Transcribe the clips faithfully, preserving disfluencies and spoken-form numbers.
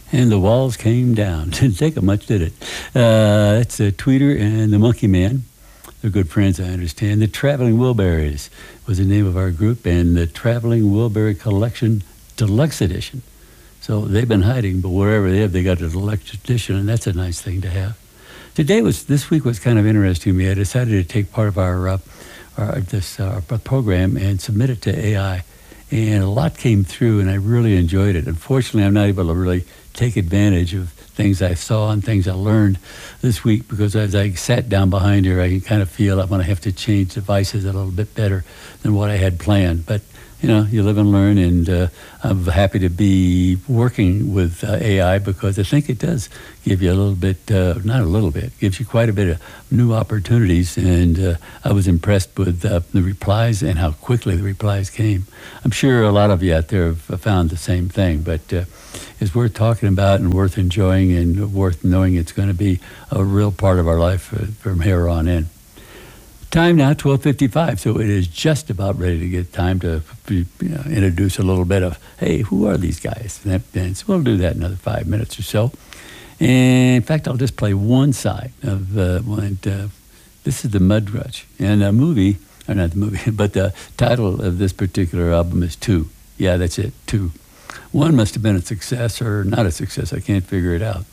And the walls came down. Didn't take them much, did it? Uh, that's uh, Tweeter and the Monkey Man. They're good friends, I understand. The Traveling Wilburys was the name of our group, and the Traveling Wilbury Collection Deluxe Edition. So they've been hiding, but wherever they have, they got a deluxe edition, and that's a nice thing to have. Today was this week was kind of interesting to me. I decided to take part of our, uh, our this uh, program and submit it to A I, and a lot came through, and I really enjoyed it. Unfortunately, I'm not able to really take advantage of things I saw and things I learned this week, because as I sat down behind here, I can kind of feel I'm going to have to change devices a little bit better than what I had planned. But you know, you live and learn, and uh, I'm happy to be working with uh, A I, because I think it does give you a little bit, uh, not a little bit, gives you quite a bit of new opportunities, and uh, I was impressed with uh, the replies and how quickly the replies came. I'm sure a lot of you out there have found the same thing, but uh, it's worth talking about and worth enjoying and worth knowing it's going to be a real part of our life uh, from here on in. Time now, twelve fifty-five, so it is just about ready to get time to you know, introduce a little bit of, hey, who are these guys? And, that, and so we'll do that in another five minutes or so. And in fact, I'll just play one side of, uh, one, uh, this is the Mudcrutch. And the movie, or not the movie, but the title of this particular album is Two. Yeah, that's it, Two. One must have been a success or not a success. I can't figure it out.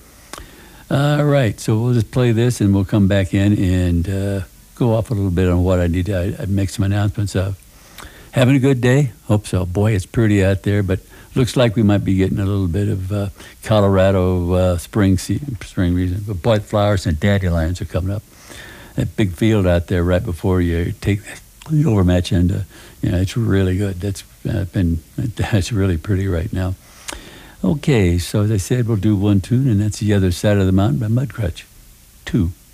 All right, so we'll just play this and we'll come back in and uh, go off a little bit on what I need to I, I make some announcements of. Having a good day? Hope so. Boy, it's pretty out there, but looks like we might be getting a little bit of uh, Colorado uh, spring season, spring reason. But white flowers and dandelions are coming up. That big field out there right before you take the overmatch into, you know, it's really good. That's uh, been, that's really pretty right now. Okay, so as I said, we'll do one tune, and that's The Other Side of the Mountain by Mudcrutch. Two.